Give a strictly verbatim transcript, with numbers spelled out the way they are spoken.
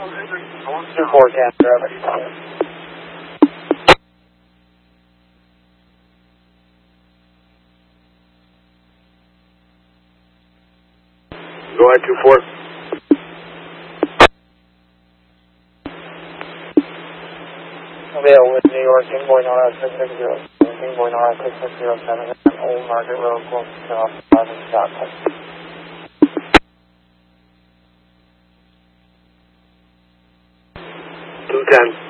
two four ten, traffic. Go ahead, two four. Avail with New York, Kingboy Nora six six zero, Kingboy Nora six six zero seven, Old Market Road, close to off, Plaza, Scott. two ten.